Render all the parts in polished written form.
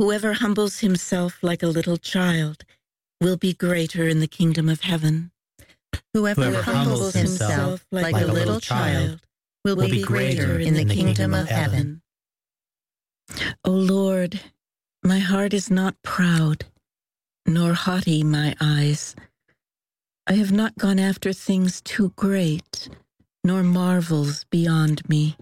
Whoever humbles himself like a little child will be greater in the kingdom of heaven. Whoever humbles himself like a little child will be greater in the kingdom of heaven. O Lord, my heart is not proud, nor haughty my eyes. I have not gone after things too great, nor marvels beyond me.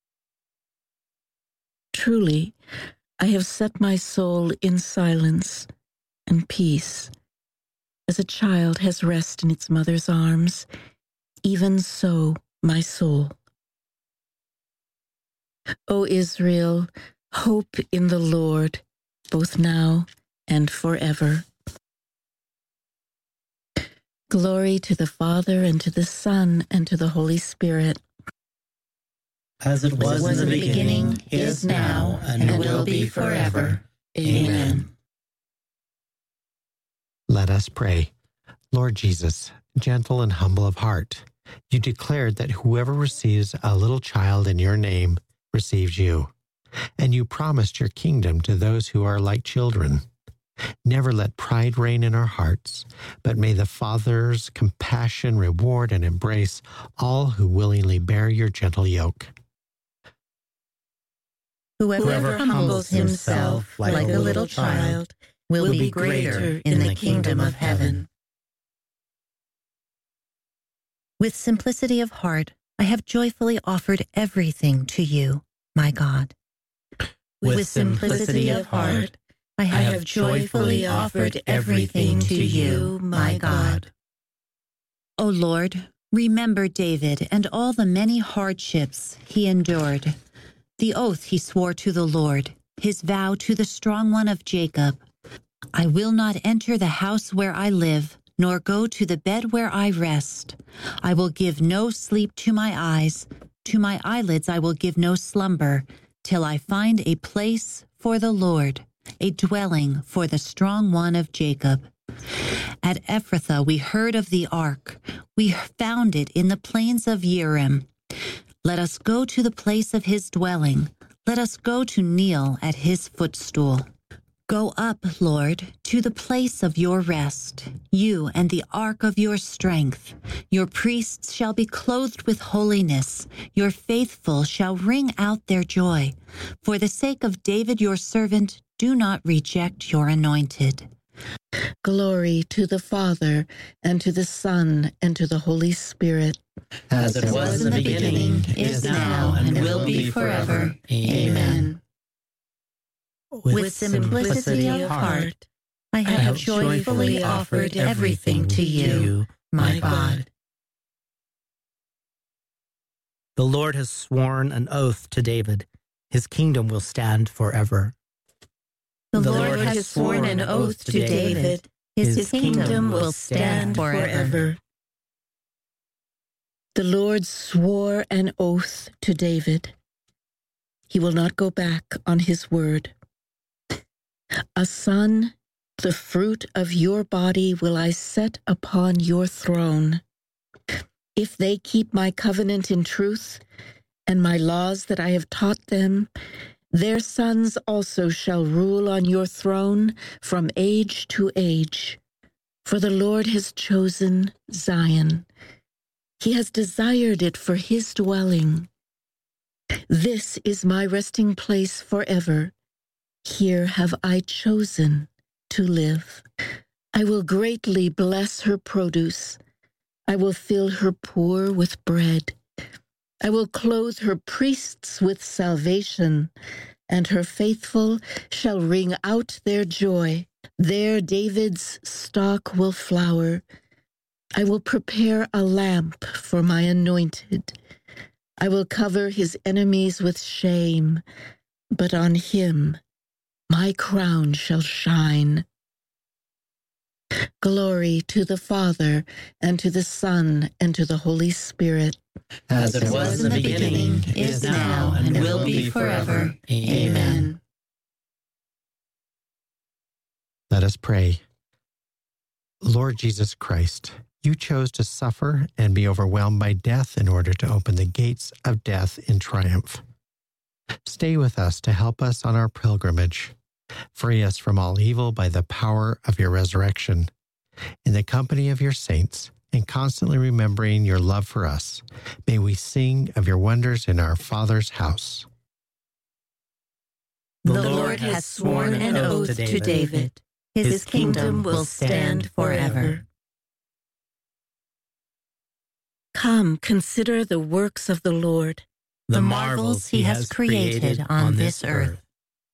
Truly, I have set my soul in silence and peace. As a child has rest in its mother's arms, even so my soul. O Israel, hope in the Lord, both now and forever. Glory to the Father, and to the Son, and to the Holy Spirit. As it was in the beginning, is now, and will be forever. Amen. Let us pray. Lord Jesus, gentle and humble of heart, you declared that whoever receives a little child in your name receives you, and you promised your kingdom to those who are like children. Never let pride reign in our hearts, but may the Father's compassion reward and embrace all who willingly bear your gentle yoke. Whoever humbles himself like a little child will be greater in the kingdom of heaven. With simplicity of heart, I have joyfully offered everything to you, my God. With simplicity of heart, I have joyfully offered everything to you, my God. O Lord, remember David and all the many hardships he endured, the oath he swore to the Lord, his vow to the strong one of Jacob. I will not enter the house where I live, nor go to the bed where I rest. I will give no sleep to my eyes, to my eyelids I will give no slumber, till I find a place for the Lord, a dwelling for the strong one of Jacob. At Ephrathah we heard of the ark. We found it in the plains of Yerim. Let us go to the place of his dwelling. Let us go to kneel at his footstool. Go up, Lord, to the place of your rest, you and the ark of your strength. Your priests shall be clothed with holiness. Your faithful shall ring out their joy. For the sake of David your servant, do not reject your anointed. Glory to the Father, and to the Son, and to the Holy Spirit. As it was in the beginning, is now, and will be forever. Amen. With simplicity of heart, I have joyfully offered everything to you, my God. The Lord has sworn an oath to David. His kingdom will stand forever. The Lord has sworn an oath to David. His kingdom will stand forever. The Lord swore an oath to David. He will not go back on his word. A son, the fruit of your body, will I set upon your throne. If they keep my covenant in truth and my laws that I have taught them, their sons also shall rule on your throne from age to age. For the Lord has chosen Zion. He has desired it for his dwelling. This is my resting place forever. Here have I chosen to live. I will greatly bless her produce. I will fill her poor with bread. I will clothe her priests with salvation, and her faithful shall ring out their joy. There David's stock will flower. I will prepare a lamp for my anointed. I will cover his enemies with shame, but on him my crown shall shine. Glory to the Father, and to the Son, and to the Holy Spirit. As it was in the beginning, is now, and will be forever. Amen. Let us pray. Lord Jesus Christ, you chose to suffer and be overwhelmed by death in order to open the gates of death in triumph. Stay with us to help us on our pilgrimage. Free us from all evil by the power of your resurrection. In the company of your saints, and constantly remembering your love for us, may we sing of your wonders in our Father's house. The Lord has sworn an oath to David. His kingdom will stand forever. Come, consider the works of the Lord, the marvels he has created on this earth.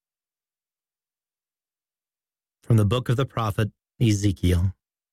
From the book of the prophet Ezekiel.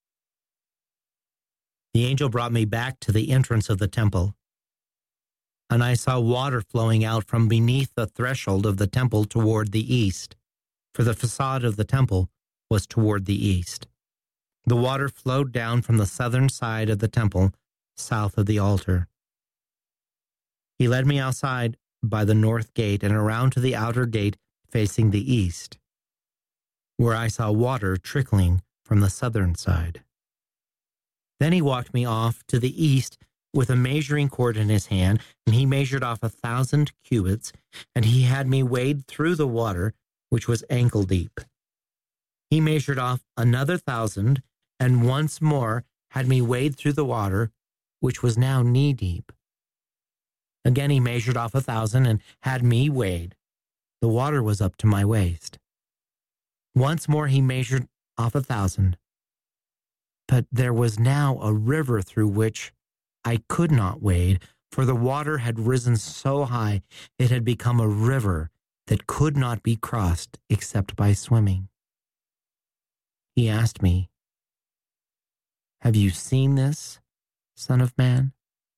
The angel brought me back to the entrance of the temple, and I saw water flowing out from beneath the threshold of the temple toward the east, for the facade of the temple was toward the east. The water flowed down from the southern side of the temple, south of the altar. He led me outside by the north gate and around to the outer gate facing the east, where I saw water trickling from the southern side. Then he walked me off to the east with a measuring cord in his hand, and he measured off 1,000 cubits, and he had me wade through the water, which was ankle deep. He measured off another 1,000, and once more had me wade through the water, which was now knee-deep. Again he measured off 1,000 and had me wade. The water was up to my waist. Once more he measured off 1,000. But there was now a river through which I could not wade, for the water had risen so high it had become a river that could not be crossed except by swimming. He asked me, "Have you seen this, Son of Man?"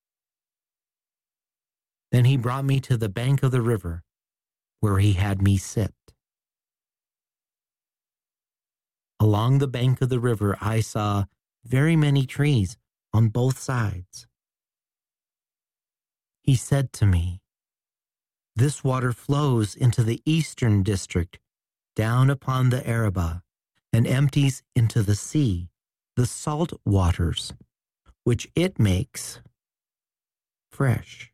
Then he brought me to the bank of the river, where he had me sit. Along the bank of the river I saw very many trees on both sides. He said to me, "This water flows into the eastern district, down upon the Arabah, and empties into the sea, the salt waters, which it makes fresh.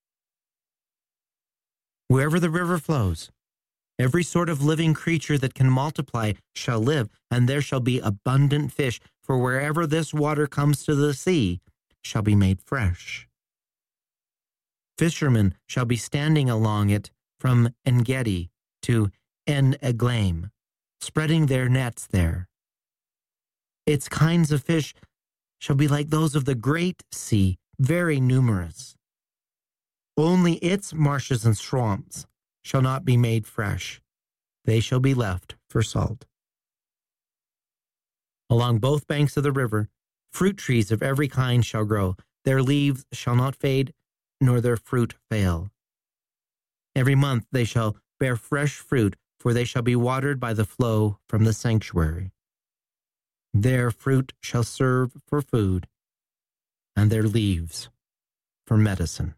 Wherever the river flows, every sort of living creature that can multiply shall live, and there shall be abundant fish, for wherever this water comes to the sea shall be made fresh. Fishermen shall be standing along it from En-Gedi to En-Eglaim, spreading their nets there. Its kinds of fish shall be like those of the great sea, very numerous. Only its marshes and swamps shall not be made fresh. They shall be left for salt. Along both banks of the river, fruit trees of every kind shall grow. Their leaves shall not fade, nor their fruit fail. Every month they shall bear fresh fruit, for they shall be watered by the flow from the sanctuary. Their fruit shall serve for food, and their leaves for medicine."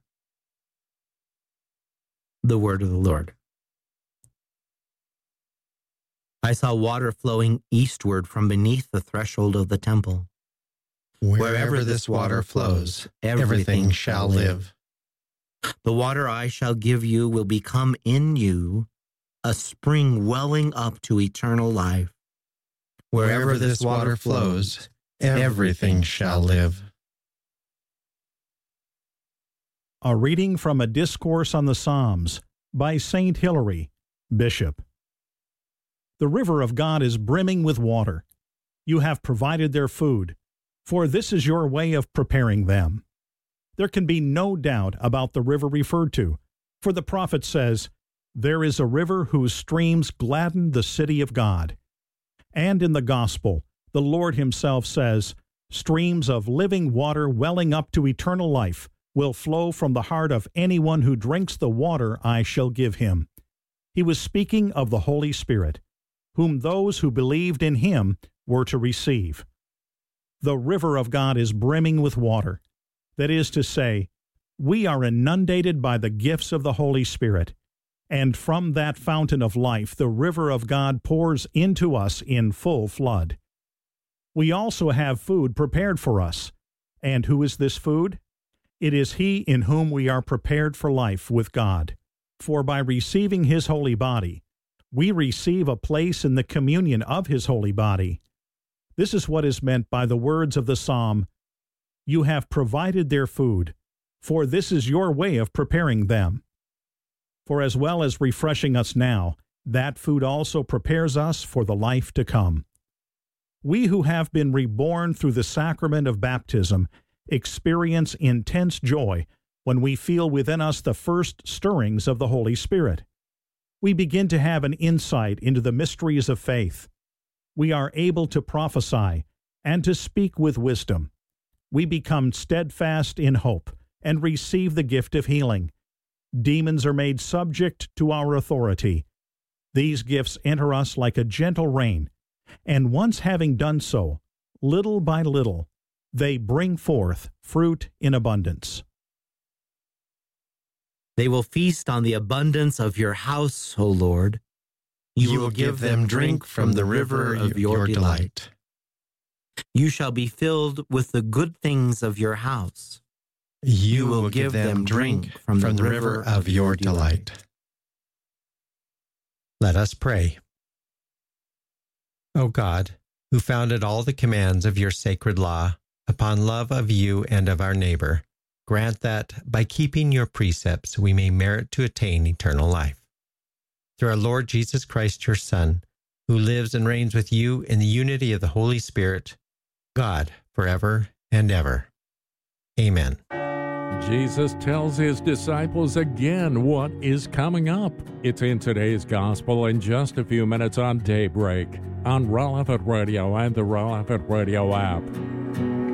The word of the Lord. I saw water flowing eastward from beneath the threshold of the temple. Wherever this water flows, everything shall live. The water I shall give you will become in you a spring welling up to eternal life. Wherever this water flows, everything shall live. A reading from a discourse on the Psalms by Saint Hilary, Bishop. The river of God is brimming with water. You have provided their food, for this is your way of preparing them. There can be no doubt about the river referred to, for the prophet says, "There is a river whose streams gladden the city of God." And in the Gospel, the Lord himself says, "Streams of living water welling up to eternal life will flow from the heart of anyone who drinks the water I shall give him." He was speaking of the Holy Spirit, whom those who believed in him were to receive. The river of God is brimming with water. That is to say, we are inundated by the gifts of the Holy Spirit, and from that fountain of life the river of God pours into us in full flood. We also have food prepared for us. And who is this food? It is he in whom we are prepared for life with God. For by receiving his holy body, we receive a place in the communion of his holy body. This is what is meant by the words of the psalm, "You have provided their food, for this is your way of preparing them." For as well as refreshing us now, that food also prepares us for the life to come. We who have been reborn through the sacrament of baptism experience intense joy when we feel within us the first stirrings of the Holy Spirit. We begin to have an insight into the mysteries of faith. We are able to prophesy and to speak with wisdom. We become steadfast in hope and receive the gift of healing. Demons are made subject to our authority. These gifts enter us like a gentle rain, and once having done so, little by little, they bring forth fruit in abundance. They will feast on the abundance of your house, O Lord. You will give them drink from the river of your delight. You shall be filled with the good things of your house. You will give them drink from the river of your delight. Let us pray. O God, who founded all the commands of your sacred law upon love of you and of our neighbor, grant that, by keeping your precepts, we may merit to attain eternal life. Through our Lord Jesus Christ, your Son, who lives and reigns with you in the unity of the Holy Spirit, God, forever and ever. Amen. Jesus tells his disciples again what is coming up. It's in today's gospel in just a few minutes on Daybreak, on Relevant Radio and the Relevant Radio app.